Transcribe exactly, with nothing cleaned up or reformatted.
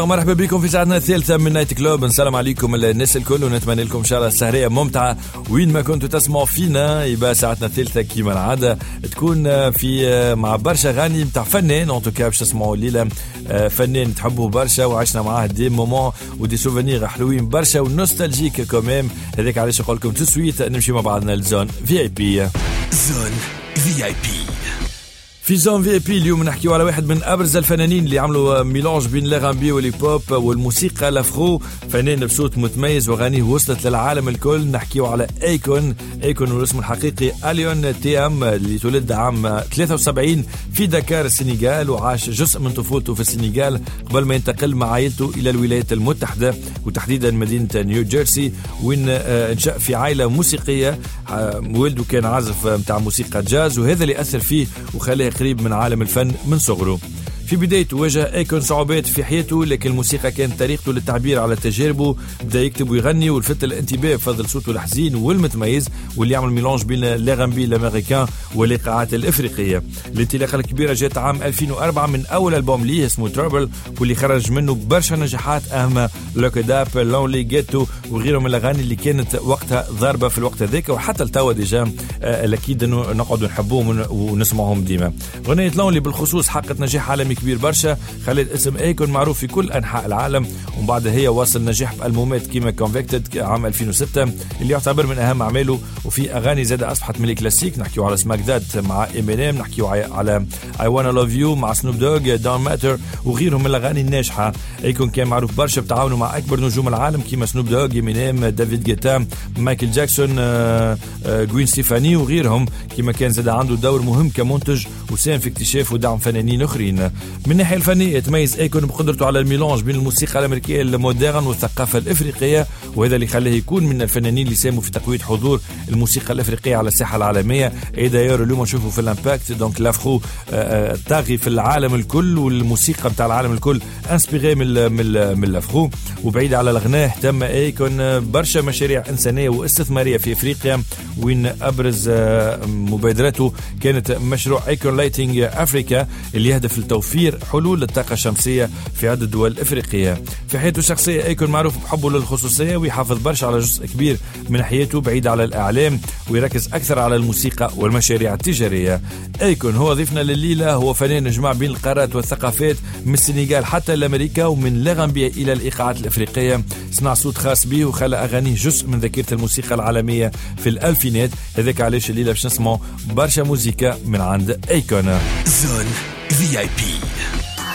مرحبا بكم في ساعتنا الثالثة من نايت كلوب. نسلم عليكم الناس الكل ونتمنى لكم إن شاء الله سهرية ممتعة وين ما كنتوا تسمعوا فينا. يبقى ساعتنا الثالثة كيما العادة تكون في مع برشا غني متاع فنان ان توكا باش تسمعوا الليلة فنان تحبوه برشا وعشنا معاه دي مومون ودي سوفينير حلوين برشا ونوستالجيك كمان. هذاك علاش نقول لكم تسويت نمشي مع بعضنا لزون في اي بي. زون في اي بي. في زون في اي بي اليوم نحكيو على واحد من ابرز الفنانين اللي عملوا ميلانج بين الارامبي والبوب والموسيقى الافرو. فنان بصوت متميز واغانيه وصلت للعالم الكل. نحكيو على ايكون. ايكون والاسم الحقيقي اليون تي ام اللي تولد عام ثلاثة وسبعين في دكار السنغال وعاش جزء من طفولته في السنغال قبل ما ينتقل مع عائلته الى الولايات المتحده وتحديدا مدينه نيو جيرسي وين انشأ في عائله موسيقيه. والده كان عازف متاع موسيقى جاز وهذا اللي اثر فيه وخلاه قريب من عالم الفن من صغره. في بدايته واجه ايكون صعوبات في حياته لكن الموسيقى كانت طريقته للتعبير على تجاربه. بدا يكتب ويغني ولفت الانتباه بفضل صوته الحزين والمتميز واللي يعمل ميلانج بين الارامبي الامريكان والايقاعات الافريقيه. الانطلاقه الكبيره جات عام ألفين وأربعة من اول البوم ليه اسمه ترابل واللي خرج منه برشا نجاحات اهم لوك داب لونلي جيتو وغيرهم من الاغاني اللي كانت وقتها ضاربه في الوقت هذاك وحتى التوا ديجا اكيد انه نقعدوا نحبوهم ونسمعهم ديما. اغنيه لونلي بالخصوص حققت نجاح عالمي كبير برشا خلت اسم ايكون معروف في كل انحاء العالم. ومن بعد هي وصل نجاح بالبومات كيما كونفكتد عام ألفين وستة اللي يعتبر من اهم اعماله وفي اغاني زاد اصبحت من الكلاسيك. نحكيو على سماك ذات مع امينيم نحكيو على اي وانا لوف يو مع سنوب دوغ دون ماتر وغيرهم من الاغاني الناجحه. ايكون كان معروف برشا بتعاونه مع اكبر نجوم العالم كيما سنوب دوغ امينيم دافيد جيتا مايكل جاكسون جوين ستيفاني وغيرهم. كيما كان زاد عنده دور مهم كمنتج وساهم في اكتشاف ودعم فنانين اخرين. من الناحية الفنية يتميز ايكون بقدرته على الميلانج بين الموسيقى الامريكيه المودرن والثقافه الافريقيه وهذا اللي خلاه يكون من الفنانين اللي ساهموا في تقوية حضور الموسيقى الافريقيه على الساحه العالميه. اي دايور اليوم نشوفوا في الامباكت دونك لافرو طاغي في العالم الكل والموسيقى بتاع العالم الكل انسبيري من من الافرو. وبعيد على الغناء اهتم ايكون برشا مشاريع انسانيه واستثماريه في افريقيا وين ابرز مبادراته كانت مشروع ايكون لايتنج افريكا اللي يهدف لتوفير حلول للطاقة الشمسية في عدة دول إفريقية. في حياته الشخصية ايكون معروف بحبه للخصوصية ويحافظ برشا على جزء كبير من حياته بعيد على الإعلام ويركز أكثر على الموسيقى والمشاريع التجارية. ايكون هو ضيفنا لليلة. هو فنان جمع بين القارات والثقافات من السنغال حتى لأمريكا ومن الارامبي إلى الإيقاعات الإفريقية. صنع صوت خاص به وخلى أغانيه جزء من ذاكرة الموسيقى العالمية في الألفينات. هذاك علاش الليلة باش نسمعوا برشا موسيقى من عند ايكون. زون في اي بي.